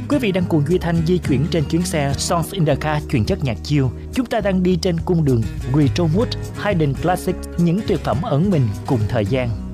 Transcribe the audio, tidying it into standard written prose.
Quý vị đang cùng Duy Thanh di chuyển trên chuyến xe Songs in the Car chuyên chất nhạc chill. Chúng ta đang đi trên cung đường Retrowood Hidden Classics, những tuyệt phẩm ẩn mình cùng thời gian.